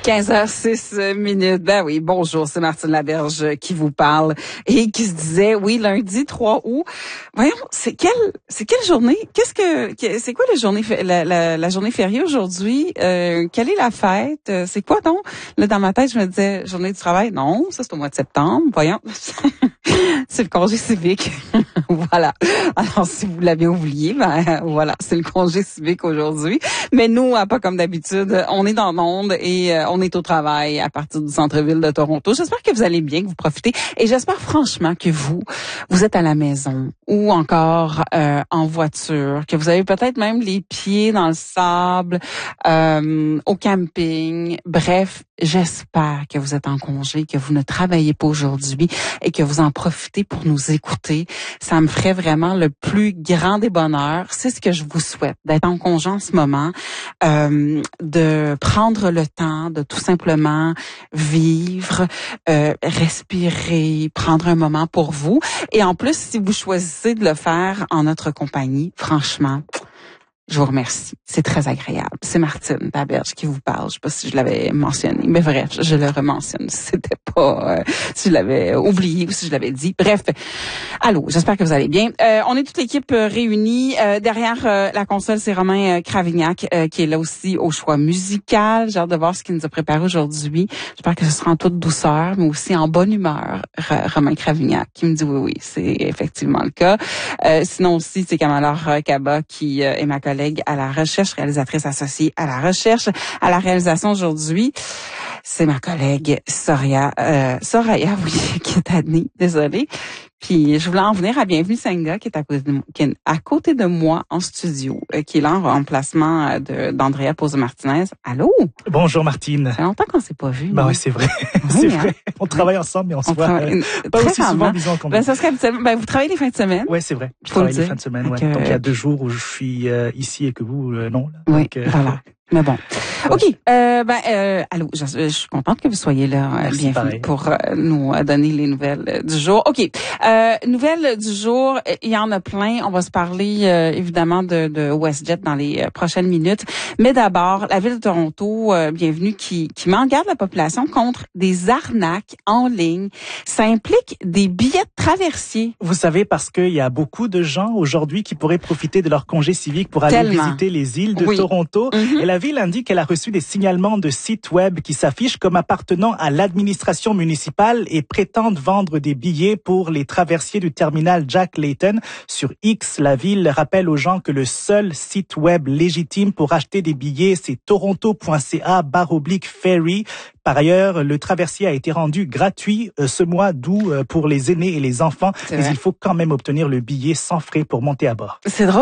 15h06. Ben oui, bonjour, c'est Martine Laberge qui vous parle et qui se disait, oui, lundi 3 août. Voyons, c'est quelle journée? C'est quoi la journée fériée aujourd'hui? Quelle est la fête? C'est quoi donc? Là, dans ma tête, je me disais, journée du travail. Non, ça, c'est au mois de septembre. Voyons. C'est le congé civique. Voilà. Alors, si vous l'aviez oublié, ben voilà, c'est le congé civique aujourd'hui. Mais nous, pas comme d'habitude, on est dans le monde et on est au travail à partir du centre-ville de Toronto. J'espère que vous allez bien, que vous profitez. Et j'espère franchement que vous êtes à la maison ou encore en voiture, que vous avez peut-être même les pieds dans le sable, au camping. Bref, j'espère que vous êtes en congé, que vous ne travaillez pas aujourd'hui et que vous en profitez pour nous écouter. Ça me ferait vraiment le plus grand des bonheurs. C'est ce que je vous souhaite, d'être en congé en ce moment, de prendre le temps de tout simplement vivre, respirer, prendre un moment pour vous. Et en plus, si vous choisissez de le faire en notre compagnie, franchement, je vous remercie. C'est très agréable. C'est Martine Laberge qui vous parle. Je sais pas si je l'avais mentionné, mais bref, je le rementionne. C'était pas si je l'avais oublié ou si je l'avais dit. Bref, allô, j'espère que vous allez bien. On est toute l'équipe réunie. Derrière la console, c'est Romain Cravignac qui est là aussi au choix musical. J'ai hâte de voir ce qu'il nous a préparé aujourd'hui. J'espère que ce sera en toute douceur, mais aussi en bonne humeur. Romain Cravignac qui me dit oui, c'est effectivement le cas. Sinon aussi, c'est Kamala Kaba qui est ma collègue à la recherche, réalisatrice associée à la recherche, à la réalisation aujourd'hui. C'est ma collègue Soraya, oui, qui est à Denis, désolée. Puis je voulais en venir à Bienvenue Senga, qui est à côté de moi en studio, qui est là en remplacement d'Andrea Pose-Martinez. Allô? Bonjour Martine. Ça fait longtemps qu'on s'est pas vu. Ben oui, c'est vrai. C'est vrai. On travaille ensemble, mais on se voit pas aussi souvent, disons, qu'on ça serait habituellement. Vous travaillez les fins de semaine? Oui, c'est vrai. Je travaille les fins de semaine, ouais. Donc il y a 2 jours où je suis ici et que vous, non. Là. Oui, donc, voilà. Mais bon. OK. Allô, je suis contente que vous soyez là. Merci, bienvenue pareil. pour nous donner les nouvelles du jour. OK. Nouvelles du jour, il y en a plein. On va se parler évidemment de WestJet dans les prochaines minutes. Mais d'abord, la Ville de Toronto, bienvenue, qui met en garde la population contre des arnaques en ligne. Ça implique des billets de traversier. Vous savez, parce qu'il y a beaucoup de gens aujourd'hui qui pourraient profiter de leur congé civique pour aller visiter les îles de Toronto. Mm-hmm. Et la Ville indique qu'elle a reçu des signalements de sites web qui s'affichent comme appartenant à l'administration municipale et prétendent vendre des billets pour les traversiers du terminal Jack Layton. Sur X, la Ville rappelle aux gens que le seul site web légitime pour acheter des billets, c'est toronto.ca/ferry. Par ailleurs, le traversier a été rendu gratuit ce mois d'août pour les aînés et les enfants, mais il faut quand même obtenir le billet sans frais pour monter à bord. C'est drôle.